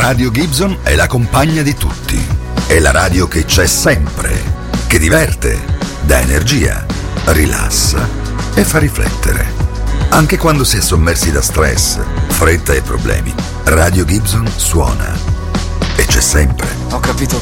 Radio Gibson è la compagna di tutti. È la radio che c'è sempre, che diverte, dà energia, rilassa e fa riflettere. Anche quando si è sommersi da stress, fretta e problemi, Radio Gibson suona. E c'è sempre. Ho capito